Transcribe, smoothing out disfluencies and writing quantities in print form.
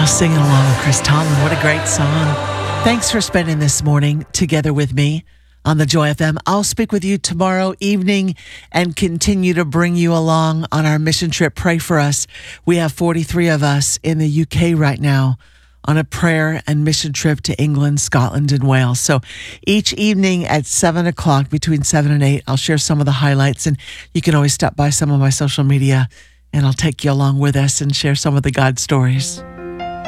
Singing along with Chris Tomlin. What a great song. Thanks for spending this morning together with me on the Joy FM. I'll speak with you tomorrow evening and continue to bring you along on our mission trip. Pray for us. We have 43 of us in the UK right now on a prayer and mission trip to England, Scotland, and Wales. So each evening at 7 o'clock, between 7 and 8, I'll share some of the highlights, and you can always stop by some of my social media and I'll take you along with us and share some of the God stories.